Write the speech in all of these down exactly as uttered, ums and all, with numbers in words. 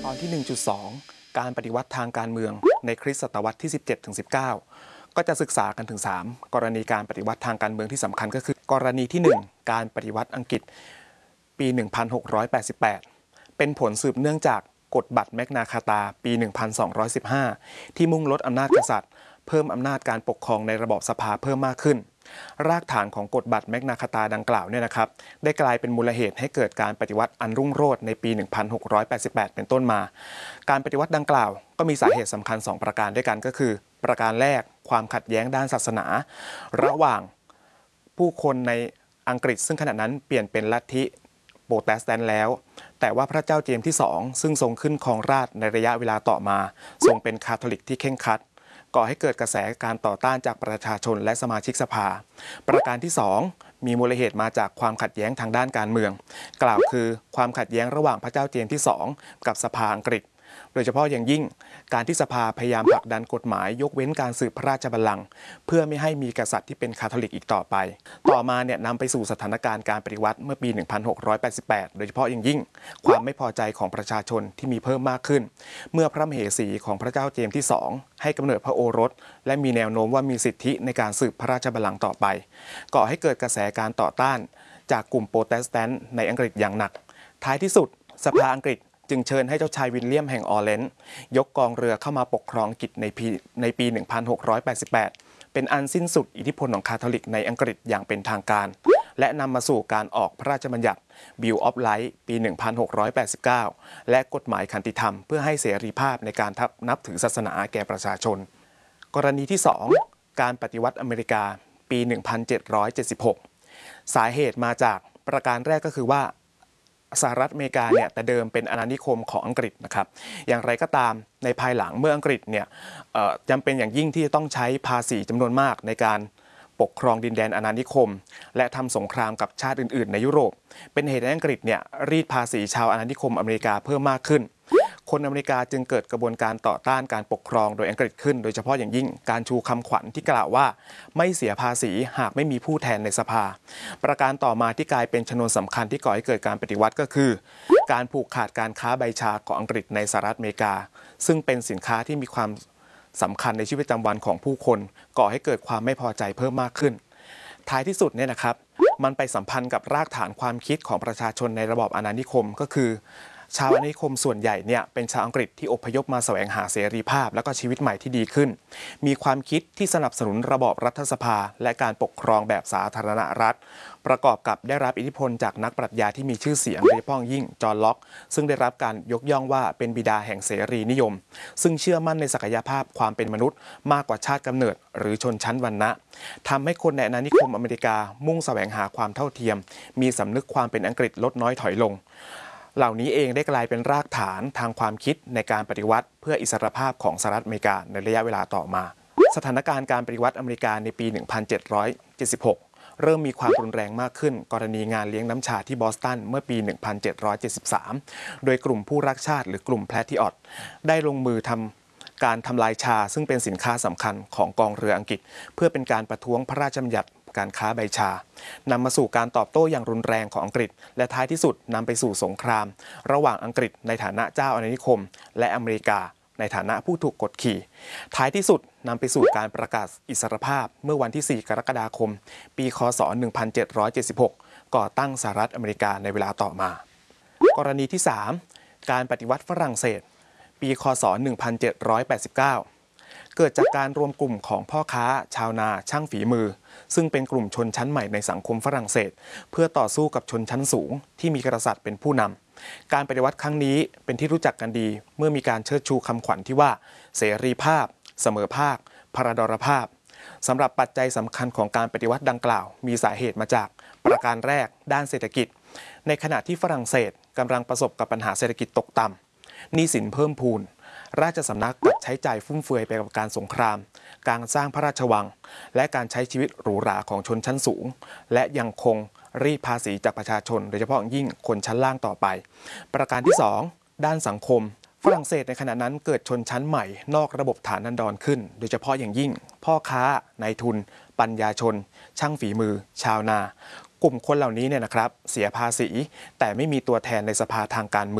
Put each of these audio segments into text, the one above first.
อนที่ หนึ่งจุดสอง การปฏิวัติทางการเมืองในคริสตศตวรรษที่ สิบเจ็ดถึงสิบเก้า ก็จะศึกษากันถึง สาม กรณีการปฏิวัติทางการเมืองที่สำคัญก็คือ กรณีที่ หนึ่ง การปฏิวัติอังกฤษปี หนึ่งพันหกร้อยแปดสิบแปด เป็นผลสืบเนื่องจากกฎบัตรแมกนาคาตาปี หนึ่งพันสองร้อยสิบห้า ที่มุ่งลดอำนาจกษัตริย์เพิ่มอำนาจการปกครองในระบอบสภาเพิ่มมากขึ้นรากฐานของกฎบัตรแมกนาคาตาดังกล่าวเนี่ยนะครับได้กลายเป็นมูลเหตุให้เกิดการปฏิวัติอันรุ่งโรจน์ในปี หนึ่งพันหกร้อยแปดสิบแปด เป็นต้นมาการปฏิวัติดังกล่าวก็มีสาเหตุสำคัญสองประการด้วยกันก็คือประการแรกความขัดแย้งด้านศาสนาระหว่างผู้คนในอังกฤษซึ่งขณะนั้นเปลี่ยนเป็นลัทธิโปรเตสแตนต์แล้วแต่ว่าพระเจ้าเจมส์ที่สองซึ่งทรงขึ้นครองราชย์ในระยะเวลาต่อมาทรงเป็นคาทอลิกที่เคร่งครัดก่อให้เกิดกระแสการต่อต้านจากประชาชนและสมาชิกสภาประการที่สองมีมูลเหตุมาจากความขัดแย้งทางด้านการเมืองกล่าวคือความขัดแย้งระหว่างพระเจ้าเจมส์ที่สองกับสภาอังกฤษโดยเฉพาะอย่างยิ่งการที่สภาพยายามผลักดันกฎหมายยกเว้นการสืบพระราชบัลลังก์เพื่อไม่ให้มีกษัตริย์ที่เป็นคาทอลิกอีกต่อไปต่อมาเนี่ยนำไปสู่สถานการณ์การปฏิวัติเมื่อปี หนึ่งพันหกร้อยแปดสิบแปด โดยเฉพาะอย่างยิ่งความไม่พอใจของประชาชนที่มีเพิ่มมากขึ้นเมื่อพระมเหสีของพระเจ้าเจมส์ที่สองให้กำเนิดพระโอรสและมีแนวโน้มว่ามีสิทธิในการสืบพระราชบัลลังก์ต่อไปก่อให้เกิดกระแสการต่อต้านจากกลุ่มโปรเตสแตนต์ในอังกฤษอย่างหนักท้ายที่สุดสภาอังกฤษจึงเชิญให้เจ้าชายวิลเลียมแห่งออร์เลนส์ยกกองเรือเข้ามาปกครองอังกฤษในปีในปี หนึ่งพันหกร้อยแปดสิบแปด เป็นอันสิ้นสุดอิทธิพลของคาทอลิกในอังกฤษอย่างเป็นทางการและนำมาสู่การออกพระราชบัญญัติ Bill of Rights ปี หนึ่งพันหกร้อยแปดสิบเก้า และกฎหมายขันติธรรมเพื่อให้เสรีภาพในการนับถือศาสนาแก่ประชาชนกรณีที่ สอง การปฏิวัติอเมริกาปี หนึ่งพันเจ็ดร้อยเจ็ดสิบหก สาเหตุมาจากประการแรกก็คือว่าสหรัฐอเมริกาเนี่ยแต่เดิมเป็นอาณานิคมของอังกฤษนะครับอย่างไรก็ตามในภายหลังเมื่ออังกฤษเนี่ยจำเป็นอย่างยิ่งที่จะต้องใช้ภาษีจำนวนมากในการปกครองดินแดนอาณานิคมและทำสงครามกับชาติอื่นๆในยุโรปเป็นเหตุให้อังกฤษเนี่ยรีดภาษีชาวอาณานิคมอเมริกาเพิ่มมากขึ้นคนอเมริกาจึงเกิดกระบวนการต่อต้านการปกครองโดยอังกฤษขึ้นโดยเฉพาะอย่างยิ่งการชูคำขวัญที่กล่าวว่าไม่เสียภาษีหากไม่มีผู้แทนในสภาประการต่อมาที่กลายเป็นชนวนสำคัญที่ก่อให้เกิดการปฏิวัติก็คือการผูกขาดการค้าใบชาของอังกฤษในสหรัฐอเมริกาซึ่งเป็นสินค้าที่มีความสำคัญในชีวิตประจำวันของผู้คนก่อให้เกิดความไม่พอใจเพิ่มมากขึ้นท้ายที่สุดเนี่ยนะครับมันไปสัมพันธ์กับรากฐานความคิดของประชาชนในระบอบอาณานิคมก็คือชาวอาณานิคมส่วนใหญ่เนี่ยเป็นชาวอังกฤษที่อพยพมาแสวงหาเสรีภาพและก็ชีวิตใหม่ที่ดีขึ้นมีความคิดที่สนับสนุนระบอบรัฐสภาและการปกครองแบบสาธารณรัฐประกอบกับได้รับอิทธิพลจากนักปรัชญาที่มีชื่อเสียงโดยเฉพาะยิ่งจอห์นล็อกซึ่งได้รับการยกย่องว่าเป็นบิดาแห่งเสรีนิยมซึ่งเชื่อมั่นในศักยภาพความเป็นมนุษย์มากกว่าชาติกำเนิดหรือชนชั้นวรรณะทำให้คนในอาณานิคมอเมริกามุ่งแสวงหาความเท่าเทียมมีสำนึกความเป็นอังกฤษลดน้อยถอยลงเหล่านี้เองได้กลายเป็นรากฐานทางความคิดในการปฏิวัติเพื่ออิสรภาพของสหรัฐอเมริกาในระยะเวลาต่อมาสถานการณ์การปฏิวัติอเมริกาในปี หนึ่งพันเจ็ดร้อยเจ็ดสิบหก เริ่มมีความรุนแรงมากขึ้นกรณีงานเลี้ยงน้ำชาที่บอสตันเมื่อปี หนึ่งพันเจ็ดร้อยเจ็ดสิบสาม โดยกลุ่มผู้รักชาติหรือกลุ่มแพลทิออตได้ลงมือทำการทำลายชาซึ่งเป็นสินค้าสำคัญของกองเรืออังกฤษเพื่อเป็นการประท้วงพระราชบัญญัติการค้าใบชานำมาสู่การตอบโต้อย่างรุนแรงของอังกฤษและท้ายที่สุดนำไปสู่สงครามระหว่างอังกฤษในฐานะเจ้าอาณานิคมและอเมริกาในฐานะผู้ถูกกดขี่ท้ายที่สุดนำไปสู่การประกาศอิสรภาพเมื่อวันที่ สี่ กรกฎาคมปีค.ศ. หนึ่งพันเจ็ดร้อยเจ็ดสิบหกก่อตั้งสหรัฐอเมริกาในเวลาต่อมากรณีที่ สาม การปฏิวัติฝรั่งเศสปีค.ศ. หนึ่งพันเจ็ดร้อยแปดสิบเก้าเกิดจากการรวมกลุ่มของพ่อค้าชาวนาช่างฝีมือซึ่งเป็นกลุ่มชนชั้นใหม่ในสังคมฝรั่งเศสเพื่อต่อสู้กับชนชั้นสูงที่มีกษัตริย์เป็นผู้นำการปฏิวัติครั้งนี้เป็นที่รู้จักกันดีเมื่อมีการเชิดชูคำขวัญที่ว่าเสรีภาพเสมอภาคพราดรภาพสำหรับปัจจัยสำคัญของการปฏิวัติดังกล่าวมีสาเหตุมาจากประการแรกด้านเศรษฐกิจในขณะที่ฝรั่งเศสกำลังประสบกับปัญหาเศรษฐกิจตกต่ำหนี้สินเพิ่มพูนราชสำนักกับใช้จ่ายฟุ่มเฟือยไปกับการสงครามการสร้างพระราชวังและการใช้ชีวิตหรูหราของชนชั้นสูงและยังคงรีดภาษีจากประชาชนโดยเฉพาะยิ่งคนชั้นล่างต่อไปประการที่สองด้านสังคมฝรั่งเศสในขณะนั้นเกิดชนชั้นใหม่นอกระบบฐานันดรขึ้นโดยเฉพาะอย่างยิ่งพ่อค้านายทุนปัญญาชนช่างฝีมือชาวนากลุ่มคนเหล่านี้เนี่ยนะครับเสียภาษีแต่ไม่มีตัวแทนในสภาทางการเมือง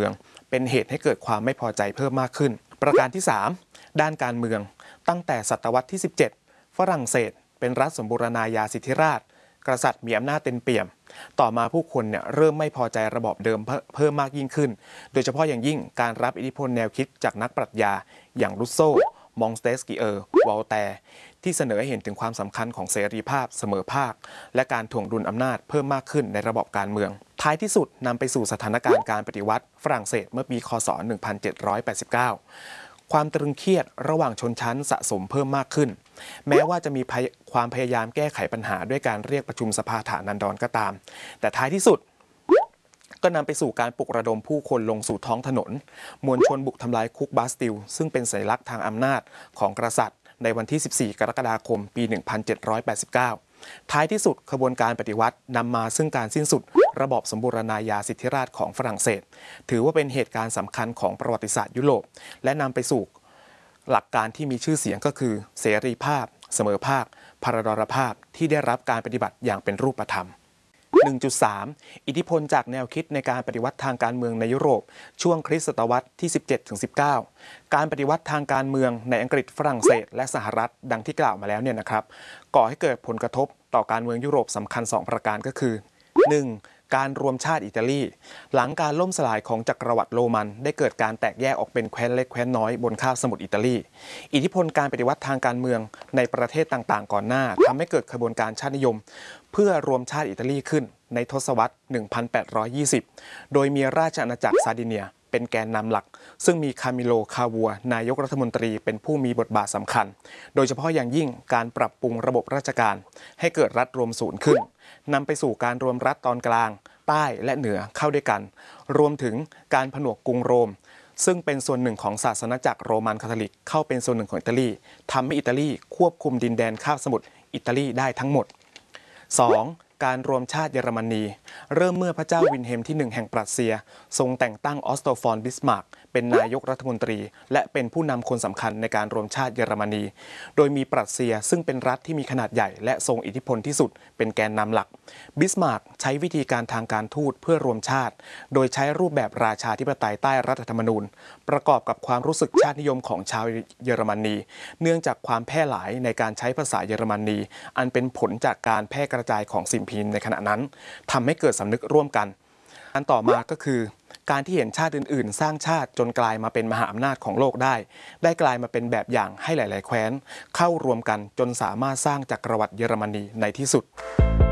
เป็นเหตุให้เกิดความไม่พอใจเพิ่มมากขึ้นประการที่สามด้านการเมืองตั้งแต่ศตวรรษที่สิบเจ็ดฝรั่งเศสเป็นรัฐสมบูรณาญาสิทธิราชย์กษัตริย์มีอำนาจเต็มเปี่ยมต่อมาผู้คนเนี่ยเริ่มไม่พอใจระบอบเดิมเพิ่มมากยิ่งขึ้นโดยเฉพาะอย่างยิ่งการรับอิทธิพลแนวคิดจากนักปรัชญาอย่างรูโซ่มองสเตสกีเออร์วอลแตร์ที่เสนอให้เห็นถึงความสำคัญของเสรีภาพเสมอภาคและการถ่วงดุลอำนาจเพิ่มมากขึ้นในระบบการเมืองท้ายที่สุดนำไปสู่สถานการณ์การปฏิวัติฝรั่งเศสเมื่อปีคศหนึ่งพันเจ็ดร้อยแปดสิบเก้าความตรึงเครียดระหว่างชนชั้นสะสมเพิ่มมากขึ้นแม้ว่าจะมีความพยายามแก้ไขปัญหาด้วยการเรียกประชุมสภาฐานันดรก็ตามแต่ท้ายที่สุดก็นำไปสู่การปลุกระดมผู้คนลงสู่ท้องถนนมวลชนบุกทำลายคุกบาสติลซึ่งเป็นสัญลักษณ์ทางอำนาจของกษัตริย์ในวันที่สิบสี่กรกฎาคมปีหนึ่งพันเจ็ดร้อยแปดสิบเก้าท้ายที่สุดขบวนการปฏิวัตินำมาซึ่งการสิ้นสุดระบอบสมบูรณาญาสิทธิราชย์ของฝรั่งเศสถือว่าเป็นเหตุการณ์สำคัญของประวัติศาสตร์ยุโรปและนำไปสู่หลักการที่มีชื่อเสียงก็คือเสรีภาพเสมอภาคพาราดรภาพที่ได้รับการปฏิบัติอย่างเป็นรูปธรรม หนึ่งจุดสาม อิทธิพลจากแนวคิดในการปฏิวัติทางการเมืองในยุโรปช่วงคริสตศตวรรษที่ สิบเจ็ดถึงสิบเก้า การปฏิวัติทางการเมืองในอังกฤษฝรั่งเศสและสหรัฐดังที่กล่าวมาแล้วเนี่ยนะครับก่อให้เกิดผลกระทบต่อการเมืองยุโรปสำคัญสองประการก็คือ หนึ่งการรวมชาติอิตาลีหลังการล่มสลายของจักรวรรดิโรมันได้เกิดการแตกแยกออกเป็นแคว้นเล็กแคว้นน้อยบนคาบสมุทรอิตาลีอิทธิพลการปฏิวัติทางการเมืองในประเทศต่างๆก่อนหน้าทำให้เกิดขบวนการชาตินิยมเพื่อรวมชาติอิตาลีขึ้นในทศวรรษ หนึ่งพันแปดร้อยยี่สิบ โดยมีราชอาณาจักรซาร์ดิเนียเป็นแกนนำหลักซึ่งมีคามิโล คาวัวนายกรัฐมนตรีเป็นผู้มีบทบาทสำคัญโดยเฉพาะอย่างยิ่งการปรับปรุงระบบราชการให้เกิดรัฐรวมศูนย์ขึ้นนำไปสู่การรวมรัฐตอนกลางใต้และเหนือเข้าด้วยกันรวมถึงการผนวกกรุงโรมซึ่งเป็นส่วนหนึ่งของศาสนาจักรโรมันคาทอลิกเข้าเป็นส่วนหนึ่งของอิตาลีทำให้อิตาลีควบคุมดินแดนคาบสมุทรอิตาลีได้ทั้งหมด สอง การรวมชาติเยอรมนีเริ่มเมื่อพระเจ้าวินเฮมที่หนึ่งแห่งปรัสเซียทรงแต่งตั้งออสโตฟอน บิสมาร์กเป็นนายกรัฐมนตรีและเป็นผู้นำคนสำคัญในการรวมชาติเยอรมนีโดยมีปรัสเซียซึ่งเป็นรัฐที่มีขนาดใหญ่และทรงอิทธิพลที่สุดเป็นแกนนำหลักบิสมาร์กใช้วิธีการทางการทูตเพื่อรวมชาติโดยใช้รูปแบบราชาธิปไตยใต้รัฐธรรมนูญประกอบกับความรู้สึกชาตินิยมของชาวเยอรมนีเนื่องจากความแพร่หลายในการใช้ภาษาเยอรมนีอันเป็นผลจากการแพร่กระจายของสิ่งพิมพ์ในขณะนั้นทำให้เกิดสำนึกร่วมกันอันต่อมาก็คือการที่เห็นชาติอื่นๆสร้างชาติจนกลายมาเป็นมหาอำนาจของโลกได้ได้กลายมาเป็นแบบอย่างให้หลายๆแคว้นเข้ารวมกันจนสามารถสร้างจักรวรรดิเยอรมนีในที่สุด